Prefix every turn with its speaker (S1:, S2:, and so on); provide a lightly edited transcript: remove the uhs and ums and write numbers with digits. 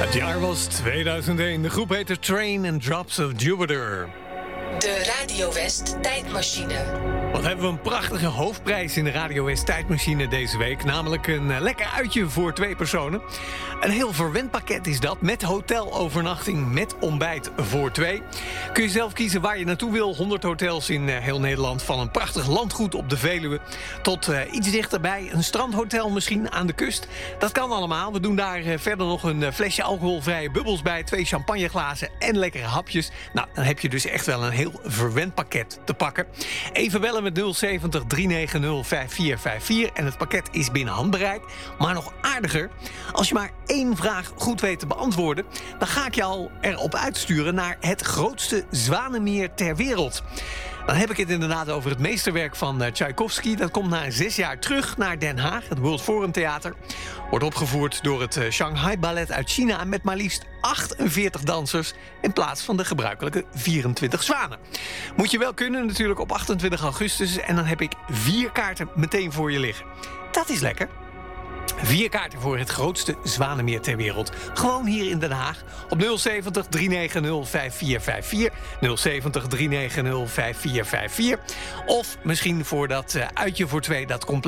S1: Het jaar was 2001. De groep heette Train and Drops of Jupiter.
S2: De Radio West tijdmachine.
S1: Wat hebben we een prachtige hoofdprijs in de Radio West tijdmachine deze week. Namelijk een lekker uitje voor 2 personen. Een heel verwend pakket is dat. Met hotelovernachting, met ontbijt voor 2. Kun je zelf kiezen waar je naartoe wil. 100 hotels in heel Nederland. Van een prachtig landgoed op de Veluwe tot iets dichterbij. Een strandhotel misschien aan de kust. Dat kan allemaal. We doen daar verder nog een flesje alcoholvrije bubbels bij. 2 champagneglazen en lekkere hapjes. Nou, dan heb je dus echt wel een heel verwend pakket te pakken. Even bellen met 070 390 5454. En het pakket is binnen handbereik. Maar nog aardiger, als je maar 1 vraag goed weet te beantwoorden, dan ga ik je al erop uitsturen naar het grootste zwanenmeer ter wereld. Dan heb ik het inderdaad over het meesterwerk van Tchaikovsky. Dat komt na 6 jaar terug naar Den Haag, het World Forum Theater. Wordt opgevoerd door het Shanghai Ballet uit China met maar liefst 48 dansers in plaats van de gebruikelijke 24 zwanen. Moet je wel kunnen natuurlijk op 28 augustus en dan heb ik 4 kaarten meteen voor je liggen. Dat is lekker. 4 kaarten voor het grootste zwanenmeer ter wereld. Gewoon hier in Den Haag op 070 390 5454. 070 390 5454. Of misschien voor dat uitje voor 2 dat compleet